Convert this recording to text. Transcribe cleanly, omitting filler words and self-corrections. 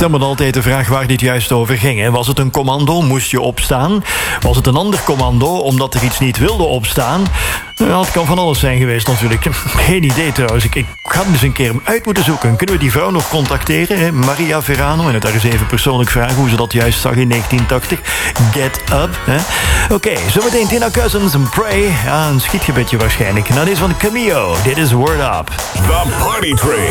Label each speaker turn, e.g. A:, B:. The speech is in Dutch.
A: Dan maar altijd de vraag waar dit juist over ging. Hè. Was het een commando? Moest je opstaan? Was het een ander commando omdat er iets niet wilde opstaan? Nou, het kan van alles zijn geweest natuurlijk. Geen idee trouwens. Ik ga hem eens een keer uit moeten zoeken. Kunnen we die vrouw nog contacteren? Hè? Maria Verano. En het daar eens even persoonlijk vragen hoe ze dat juist zag in 1980. Get up. Oké, zometeen Tina Cousins en Pray. Ja, een schietgebedje waarschijnlijk. Nou, dit is van Cameo. Dit is Word Up.
B: The Party Train.